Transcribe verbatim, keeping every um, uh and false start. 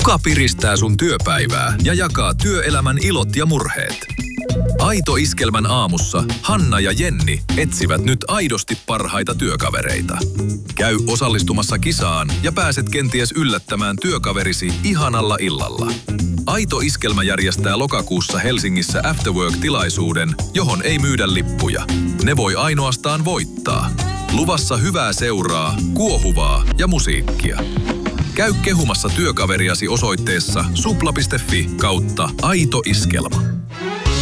Kuka piristää sun työpäivää ja jakaa työelämän ilot ja murheet? Aito Iskelmän aamussa Hanna ja Jenni etsivät nyt aidosti parhaita työkavereita. Käy osallistumassa kisaan ja pääset kenties yllättämään työkaverisi ihanalla illalla. Aito Iskelmä järjestää lokakuussa Helsingissä Afterwork-tilaisuuden, johon ei myydä lippuja. Ne voi ainoastaan voittaa. Luvassa hyvää seuraa, kuohuvaa ja musiikkia. Käy kehumassa työkaveriasi osoitteessa supla piste fi kautta Aito Iskelma.